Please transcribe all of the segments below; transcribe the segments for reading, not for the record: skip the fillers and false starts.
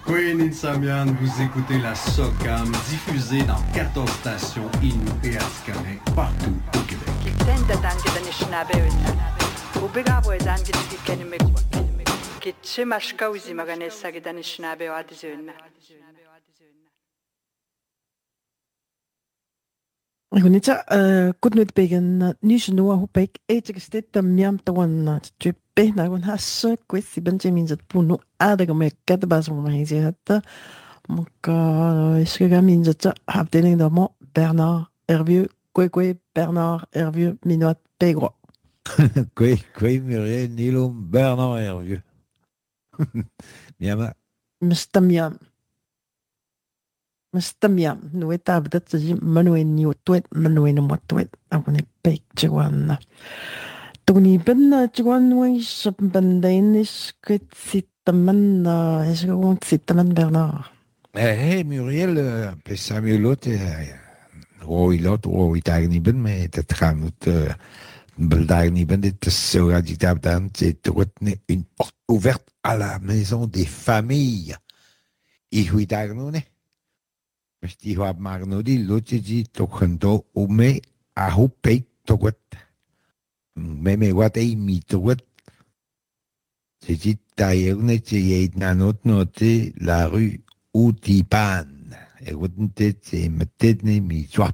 Queen Insamian, vous écoutez la SOCAM diffusée dans 14 stations Inou et Atikamekw partout au Québec. Gunita, kutnut begen nishnu hupek etikestet miam tawan trippe na gun hassa questi benjamin zat punu adaga me kadbas mo mahisi hatta muka iskaga min zat habdeling da mo Bernard Hervieux kwe Bernard Hervieux minuat pegro. Kwe Muriel Nilum Bernard Hervieux. Miama. Mstamiam. Mstamiam. Nu etab dat zi manuen ni otwet manuen mo otwet. Agone pek chwan. Tuni ben chwan wi sap bandenis kut sitaman esgon sitaman Bernard. Muriel Samuelot roilot roitagni ben mais tetramut beldagni ben dit sera dit abdan c'est une porte ouverte à la maison des familles. Ihuidagnone. Mesti hab magnodi lotji tokhando ume ahu peit togot. Me watei mi togot. C'est dit taïeune c'est nanot noté la rue Outipan. Et wouldn't c'est metedne mi swap.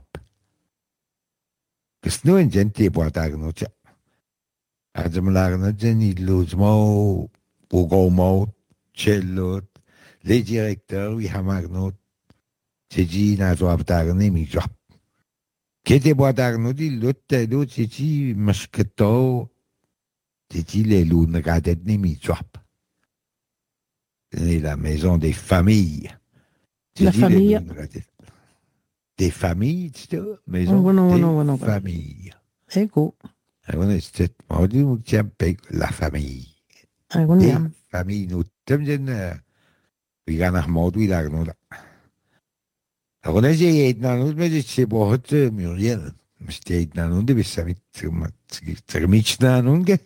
Kesno en gente boatagnocha. Adamlarnocha ni lozmo Ugomo Cellot les directeurs oui hamagnot. C'est dit na swap tagne mi swap. Kete boatagno di l'autre c'est dit masketo. C'est dit les lunes gadetne mi swap. La maison des familles. La famille. Des familles, tu sais, maison des familles. Ego. C'est on dit nous tient la famille. Des familles nous t'aimes we gaan naar Maudou daar nog. On a dit dans nous mais c'est bon Muriel. Mais c'était dans nous de ça mit termichna nunge.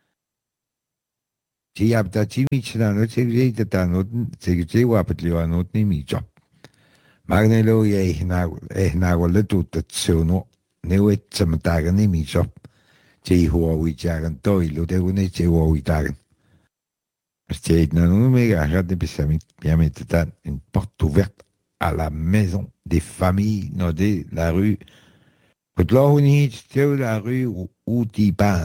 Si abda chimichna no c'est de nous c'est wapetli no ni job. Magnelo na wala tutsuno newet samtagan ni mi job. Che huawi jagan toilo de une che huawi tagan. C'est non mais regarde bisamit bien mettre une porte ouverte à la maison des familles nodé la rue Kutlohuni c'est la rue Outipan.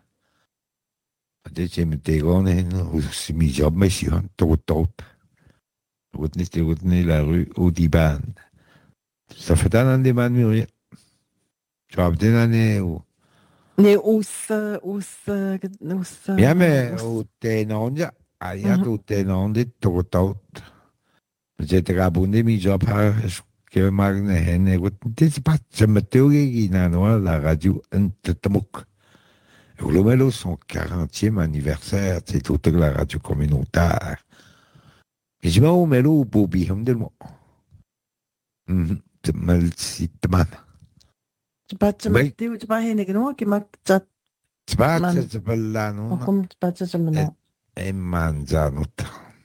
De che metegone si mi job monsieur tout Wutni la rue Outipan. Ça fait un an de man Muriel. Tu as bien année ou Ne us. Bien mais au tenonja. Aïe, tout est non de tout. J'étais abonné, mais j'ai pas que Magne Henne, c'est pas, je me théorie, la radio, un tetamok. Le mélo, son 40e anniversaire, c'est toute la radio communautaire. Et je m'en mélo, Bobby, hum de moi. Tu me le cites, man. Tu pas, tu m'as dit, tu pas, Henne, qui m'a chat. Tu pas, tu pas là, non? Comme tu pas, tu m'as E mangianut.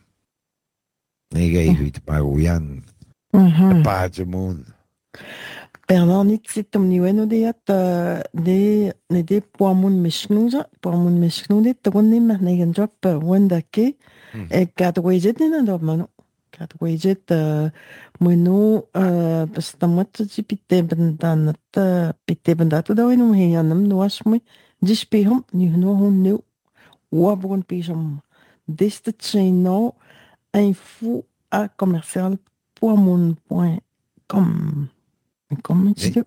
Nega ihuit maruyan. Pajamun. Bernard nitsitum niweno deat de poamun mishnuja togonim negen job wanda ke e katwejet nena do mano katwejet menu pastamat ci pitte bandat do enu hianam nuasmu dispehum ni no honu wabon pijam deste chino info à commercial poamun.com Comment tu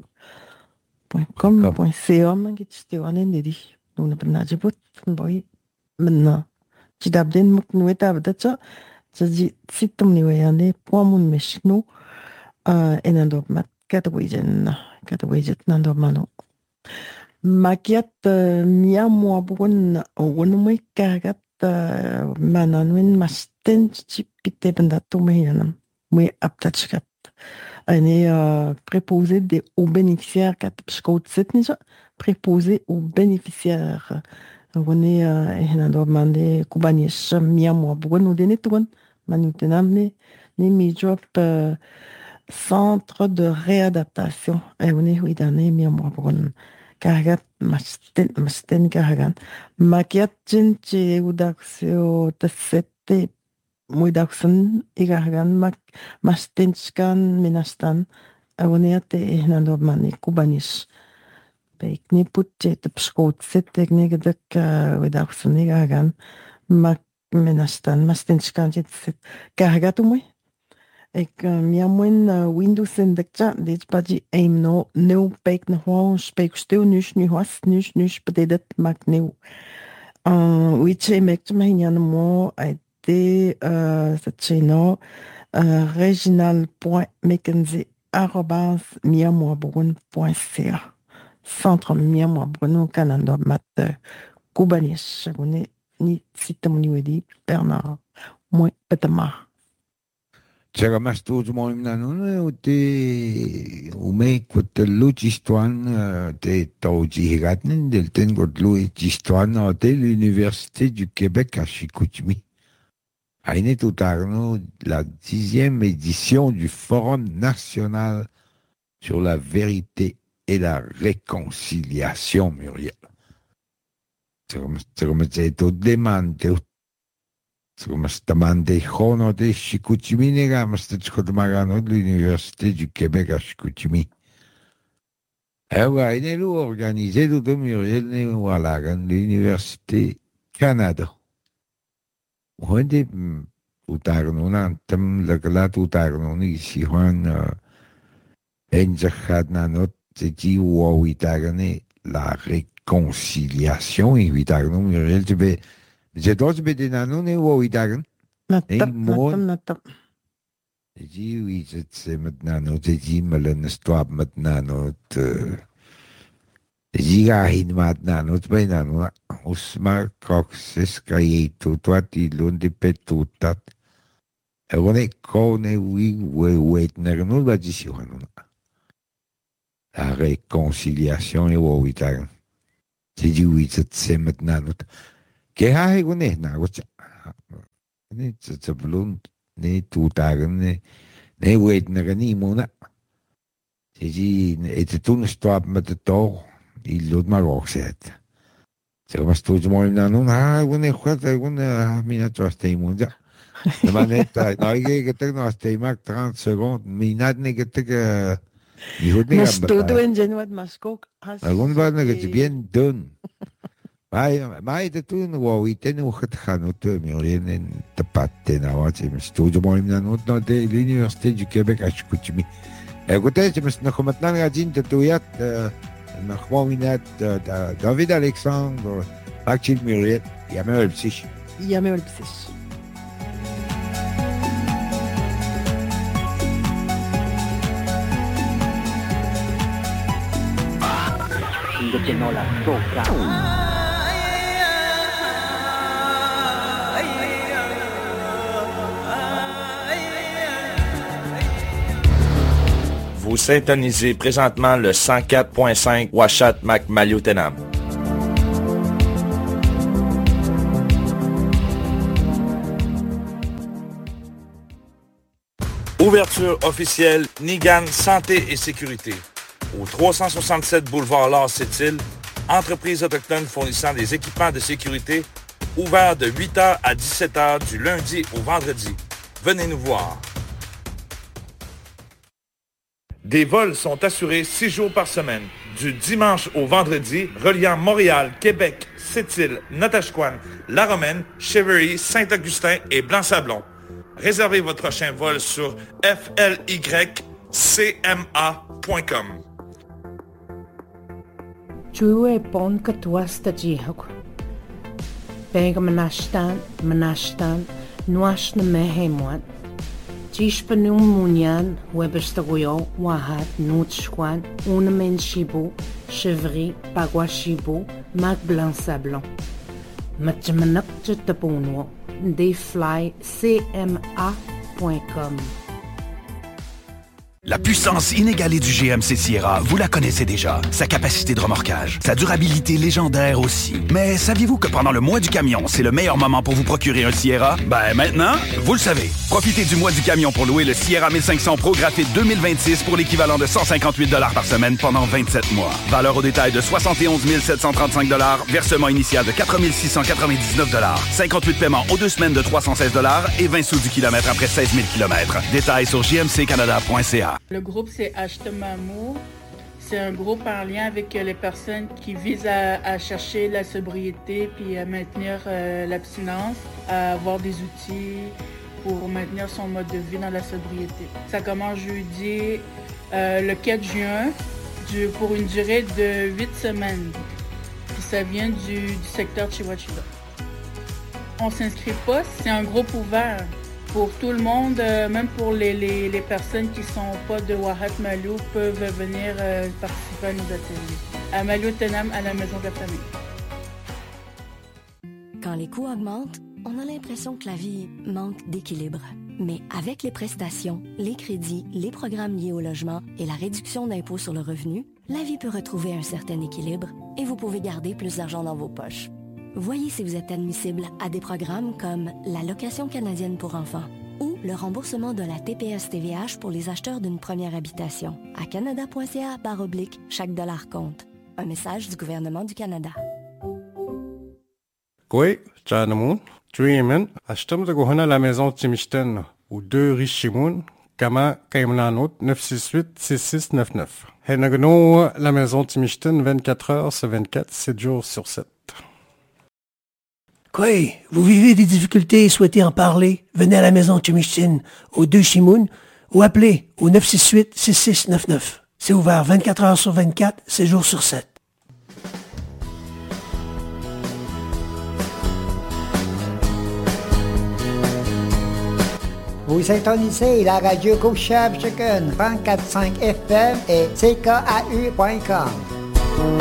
.com.ca man git stiwanen dedi nuna bernajibut boy menna jidabden muknueta badacha jadi situm ni wayane poamun meshnu enando mat katawijet nando mano makiat miamwa bun wonumai kagat mananwin masten chipite bendatu meyanam me aptachkat Ane préposé aux bénéficiaires préposé aux bénéficiaires on est demandé kubanish miamwa bugon ou dene tugon Manutenamni, ni mijop centre de réadaptation. Euni huidane mi amwabron kahagat masten kahagan. Makiatjin chi udaksio tasette muidaksen igahagan mastenchkan minastan. Euniate ihnando mani kubanis. Peikni putje tepskotset teknigedak udaksen igahagan. Minastan mastenchkan jitset kahagatumi. Ik miamwen Windows en dekja dit badji aim no new peik na hwa speak stil nu was nu bededet mak new. Wiche mek me nyan mo aite no reginal.mckenzie@miamoabron.ca Centre miamoabron Canada mat kubanis gune ni sitamuni wedi Bernard moi petama. Tsaka mas tuus moimna nune te ume kot lucistuan te tauji higatnen del ten kot lucistuan te l'Université du Québec à Chicoutimi. Aine tutarno la 10e édition du Forum national sur la vérité et la réconciliation, Muriel. C'est comme c'est tout demande. Stamande Hono de Chicoutimi Negamastachkotamagano de l'Université du Québec à Chicoutimi. Il est organisé de Muriel Newalagan de l'Université Canada. On est tout arnonantem, le gala tout arnoni, si on enjachadnanot, c'est dit ou ouitagane la réconciliation, et ouitagon Muriel, tu veux. Je dois be de nano ne wo idagen. Natap. Ji wie het met nano te ji melen stop met nano te. Ji ga hin met nano te bij nano. Usma cox es kaietu toati lunde petutat. One kone we wait nerno ba ji si hono. La réconciliation e wo idagen. Ji wie het met nano. Que ha gune na gocha ne tsablun ne tutagan ne wait na gani mona ji et tun stop met de to il lot maar ook zet zeg maar stoot mooi na no ha gune kwat gune mina traste monja de manetta nou ik het nog ste mak 30 seconden minat ne get je hoort niet mas todo en Januat maskok algun va ne get bien done. Maar de toen wou ik ten hoe het gaan Muriel en te patten nou wat je studio mooi na de l'Université du Québec à Chicoutimi. Écoutez, je me suis nog met naar gezien te toeat nog mooi net David Alexandre Maxime Muriel ja me precies. Vous syntonisez présentement le 104.5 Washat Mac-Maliotenam. Ouverture officielle Nigan Santé et Sécurité. Au 367 boulevard Lars Sept-Îles, entreprise autochtone fournissant des équipements de sécurité, ouvert de 8h à 17h du lundi au vendredi. Venez nous voir. Des vols sont assurés 6 jours par semaine, du dimanche au vendredi, reliant Montréal, Québec, Sept-Îles, Natashquan, La Romaine, Cheverly, Saint-Augustin et Blanc-Sablon. Réservez votre prochain vol sur flycma.com. Chue pon katuas ta jihak. Pega manashtan, nuash na mehemwan. Tishpanum munyan, webestagoyo, wahat, nutschwan, unamen shibu, chevry, pagwa shibu, mac blanc sablon. Matjamanak jetapunwo, deflycma.com. La puissance inégalée du GMC Sierra, vous la connaissez déjà. Sa capacité de remorquage, sa durabilité légendaire aussi. Mais saviez-vous que pendant le mois du camion, c'est le meilleur moment pour vous procurer un Sierra? Ben maintenant, vous le savez. Profitez du mois du camion pour louer le Sierra 1500 Pro Graphite 2026 pour l'équivalent de 158 $ par semaine pendant 27 mois. Valeur au détail de 71 735 $, versement initial de 4 699 $, 58 paiements aux 2 semaines de 316 $ et 20 sous du kilomètre après 16 000 km. Détails sur jmccanada.ca. Le groupe, c'est Ashtamamou. C'est un groupe en lien avec les personnes qui visent à chercher la sobriété puis à maintenir l'abstinence, à avoir des outils pour maintenir son mode de vie dans la sobriété. Ça commence jeudi, le 4 juin, pour une durée de 8 semaines. Puis ça vient du secteur Chihuahua. On ne s'inscrit pas, c'est un groupe ouvert. Pour tout le monde, même pour les personnes qui ne sont pas de Wahat Malou, peuvent venir participer à nos ateliers. À Malou Tenam, à la Maison de la Famille. Quand les coûts augmentent, on a l'impression que la vie manque d'équilibre. Mais avec les prestations, les crédits, les programmes liés au logement et la réduction d'impôts sur le revenu, la vie peut retrouver un certain équilibre et vous pouvez garder plus d'argent dans vos poches. Voyez si vous êtes admissible à des programmes comme la location canadienne pour enfants ou le remboursement de la TPS-TVH pour les acheteurs d'une première habitation. À canada.ca/chaque dollar compte. Un message du gouvernement du Canada. Oui, Tchanamoun, Tuyemen, achetam de Gohana la maison Timishten ou 2 Richimoun, Kama Kaimlanot 968-6699. Henagno, la maison Timishten 24 heures sur 24, 7 jours sur 7. Quoi, vous vivez des difficultés et souhaitez en parler? Venez à la maison Chimichin, au 2 Chimoun, ou appelez au 968-6699. C'est ouvert 24 heures sur 24, 7 jours sur 7. Vous syntonisez la radio Couchab Chicken 34.5 FM et CKAU.com.